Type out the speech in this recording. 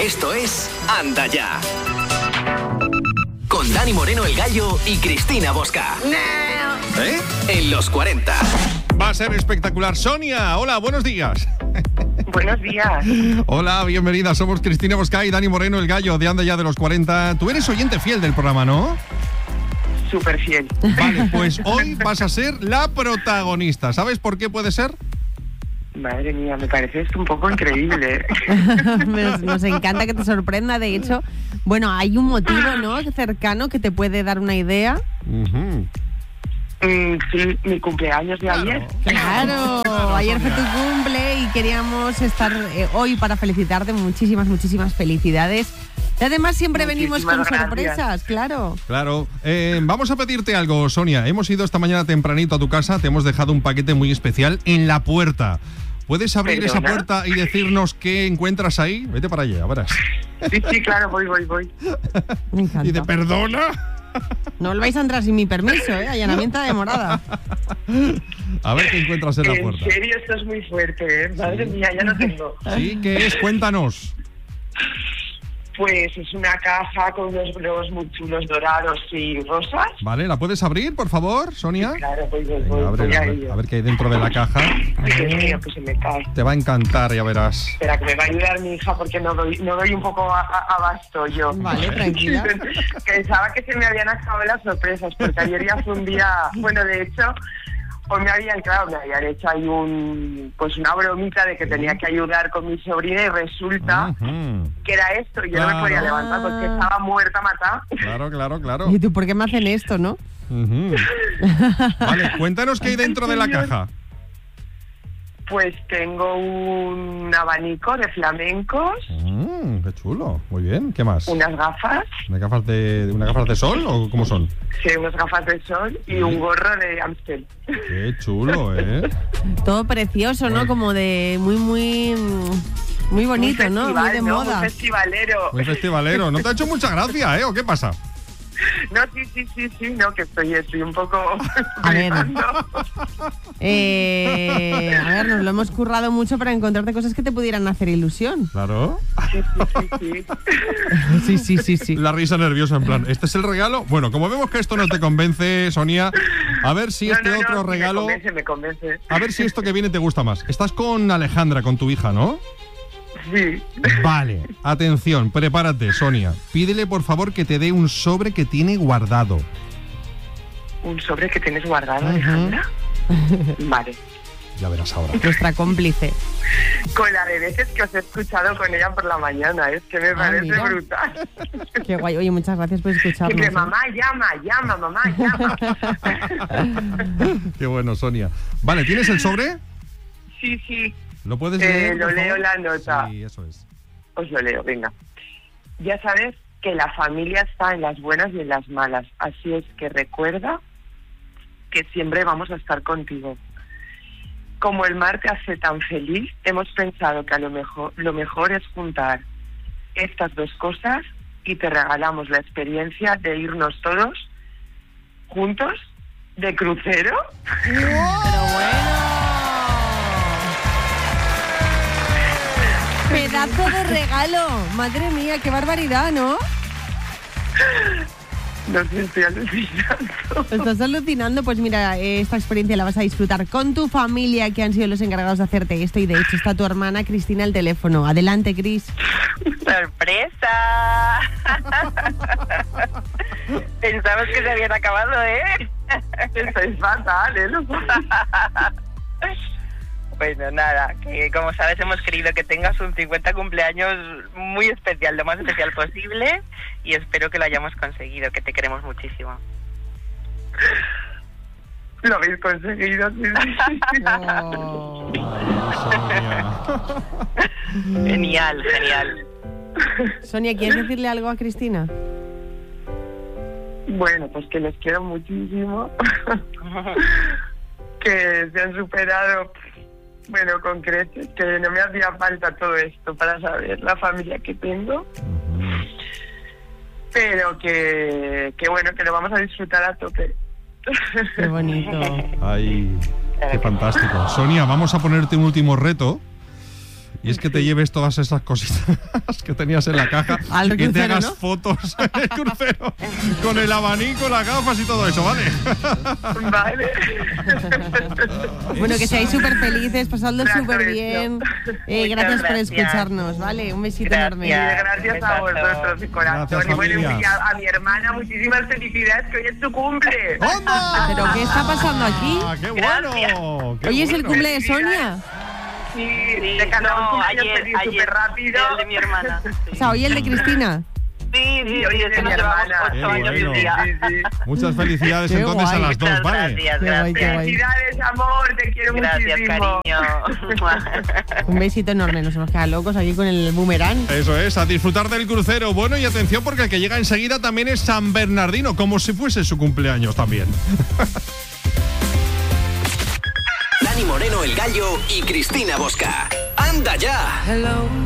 Esto es Anda Ya. Con Dani Moreno el Gallo y Cristina Bosca. ¿Eh? En los 40. Va a ser espectacular. Sonia, hola, buenos días. Buenos días. Hola, bienvenida. Somos Cristina Bosca y Dani Moreno el Gallo de Anda Ya de los 40. Tú eres oyente fiel del programa, ¿no? Súper fiel. Vale, pues hoy vas a ser la protagonista. ¿Sabes por qué puede ser? Madre mía, me parece esto un poco increíble. Nos encanta que te sorprenda. De hecho, bueno, hay un motivo, ¿no?, cercano que te puede dar una idea. Uh-huh. Sí, mi cumpleaños de ayer. Claro, ayer fue tu cumple y queríamos estar hoy para felicitarte. Muchísimas felicidades. Y además siempre venimos con sorpresas, claro. Claro. Vamos a pedirte algo, Sonia. Hemos ido esta mañana tempranito a tu casa, te hemos dejado un paquete muy especial en la puerta. ¿Puedes abrir esa puerta y decirnos qué encuentras ahí? Vete para allá, verás. Sí, claro, voy. Me encanta. ¿Y de perdona? No lo vais a entrar sin mi permiso, allanamiento de morada. A ver qué encuentras en la puerta. En serio, esto es muy fuerte, Madre mía, ya lo tengo. Sí, ¿qué es? Cuéntanos. Pues es una caja con unos globos muy chulos dorados y rosas. Vale, ¿la puedes abrir, por favor, Sonia? Claro, voy Ábrela, a ver qué hay dentro de la caja. Dios mío, que se me cae. Te va a encantar, ya verás. Espera, que me va a ayudar mi hija porque no doy un poco abasto yo. Vale, tranquila. Pensaba que se me habían acabado las sorpresas porque ayer ya fue un día... Bueno, de hecho... Pues me habían hecho ahí una bromita de que tenía que ayudar con mi sobrina y resulta que era esto. Y yo no me podía levantar porque estaba muerta, matada. Claro. ¿Y tú por qué me hacen esto, no? Vale, cuéntanos qué hay dentro de la caja. Pues tengo un abanico de flamencos. Qué chulo, muy bien. ¿Qué más? Unas gafas. ¿Unas gafas de sol o cómo son? Sí, unas gafas de sol y un gorro de Amstel. Qué chulo, Todo precioso, ¿no? Como de muy bonito, ¿no? Muy de moda. Muy festivalero. ¿No te ha hecho mucha gracia, o qué pasa? No, sí, no, que estoy un poco... A ver, nos lo hemos currado mucho para encontrarte cosas que te pudieran hacer ilusión. Claro. Sí. Sí. La risa nerviosa, en plan, ¿este es el regalo? Bueno, como vemos que esto no te convence, Sonia, a ver si otro regalo... Me convence. A ver si esto que viene te gusta más. Estás con Alejandra, con tu hija, ¿no? Sí. Vale, atención, prepárate, Sonia. Pídele, por favor, que te dé un sobre que tiene guardado. ¿Un sobre que tienes guardado, Alejandra? Vale. Ya verás ahora. Nuestra cómplice. Con la de veces que os he escuchado con ella por la mañana, es que me parece brutal. Qué guay. Oye, muchas gracias por escucharnos. Que mamá llama, mamá llama. Qué bueno, Sonia. Vale, ¿tienes el sobre? Sí. ¿Lo puedes leer? Lo leo la nota. Sí, eso es. Os lo leo, venga. Ya sabes que la familia está en las buenas y en las malas, así es que recuerda que siempre vamos a estar contigo. Como el mar te hace tan feliz, hemos pensado que lo mejor es juntar estas dos cosas y te regalamos la experiencia de irnos todos juntos de crucero. Pero bueno. Pedazo de regalo. Madre mía, qué barbaridad, ¿no? No sé, estoy alucinando. ¿Estás alucinando? Pues mira, esta experiencia la vas a disfrutar con tu familia, que han sido los encargados de hacerte esto. Y de hecho está tu hermana Cristina al teléfono. Adelante, Cris. ¡Sorpresa! Pensabas que se habían acabado, Estoy fatal, Bueno, nada, que como sabes hemos querido que tengas un 50 cumpleaños muy especial, lo más especial posible, y espero que lo hayamos conseguido, que te queremos muchísimo. Lo habéis conseguido, sí. Oh, Sonia. Genial. Sonia, ¿quieres decirle algo a Cristina? Bueno, pues que les quiero muchísimo. Que se han superado... Bueno, con creces, que no me hacía falta todo esto para saber la familia que tengo. Pero que bueno, que lo vamos a disfrutar a tope. Qué bonito. Ay, qué fantástico. Sonia, vamos a ponerte un último reto. y es que te lleves todas esas cositas que tenías en la caja, Al que te crucero, hagas ¿no? fotos en el crucero con el abanico, las gafas y todo eso, ¿vale? Vale. Bueno, que seáis súper felices, pasadlo Gracias, súper bien. Muchas Gracias por gracias. escucharnos, ¿vale? Un besito Gracias. enorme. Gracias a vosotros, de corazón. Gracias, Y bueno, familia. y a mi hermana, muchísimas felicidades, que hoy es tu cumple. ¡Onda! ¿Pero qué está pasando aquí? ¡Ah, qué Gracias. bueno! qué Hoy es el bueno. cumple de Sonia. Sí, Sí, te cantamos no, cumpleaños ayer, feliz súper rápido. el de mi hermana. O sea, hoy el de Cristina. Sí, hoy es de mi hermana. 8 Qué años y un bueno. día. Sí, sí. Muchas felicidades Qué entonces guay. a las dos, Muchas ¿vale? gracias, Qué guay, qué gracias. guay. Felicidades, amor, te quiero Gracias, muchísimo. cariño. Un besito enorme. Nos hemos quedado locos aquí con el boomerang. Eso es, a disfrutar del crucero. Bueno, y atención porque el que llega enseguida también es San Bernardino, como si fuese su cumpleaños también. Dani Moreno, el Gallo y Cristina Bosca. ¡Anda ya!